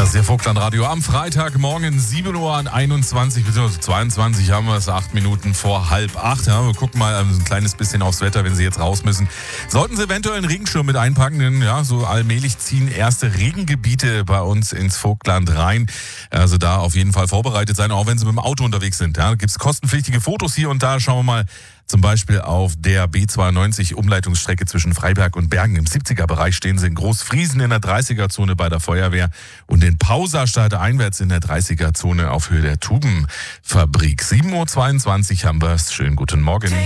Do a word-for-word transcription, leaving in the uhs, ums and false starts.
Das ist der Vogtlandradio am Freitagmorgen, sieben Uhr einundzwanzig bzw. zweiundzwanzig haben wir es, acht Minuten vor halb acht. Ja, wir gucken mal ein kleines bisschen aufs Wetter, wenn Sie jetzt raus müssen. Sollten Sie eventuell einen Regenschirm mit einpacken, denn ja, so allmählich ziehen erste Regengebiete bei uns ins Vogtland rein. Also da auf jeden Fall vorbereitet sein, auch wenn Sie mit dem Auto unterwegs sind. Ja, da gibt es kostenpflichtige Fotos hier und da. Schauen wir mal zum Beispiel auf der B zweiundneunzig Umleitungsstrecke zwischen Freiberg und Bergen. Im siebziger-Bereich stehen Sie in Großfriesen in der dreißiger-Zone bei der Feuerwehr und in Pausastadt einwärts in der dreißiger-Zone auf Höhe der Tubenfabrik. sieben Uhr zweiundzwanzig haben wir es. Schönen guten Morgen.